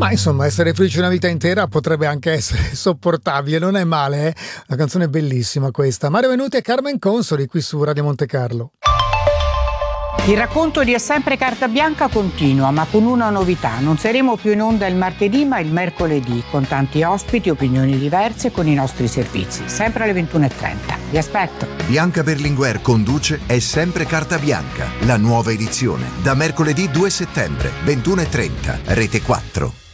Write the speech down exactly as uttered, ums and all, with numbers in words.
Ma insomma, essere felici una vita intera potrebbe anche essere sopportabile, non è male, eh? Una canzone bellissima questa. Mario Venuti e Carmen Consoli qui su Radio Monte Carlo. Il racconto di È sempre carta bianca continua, ma con una novità. Non saremo più in onda il martedì, ma il mercoledì, con tanti ospiti, opinioni diverse, con i nostri servizi. Sempre alle ventuno e trenta. Vi aspetto. Bianca Berlinguer conduce È sempre carta bianca, la nuova edizione, da mercoledì due settembre, ventuno e trenta, Rete quattro.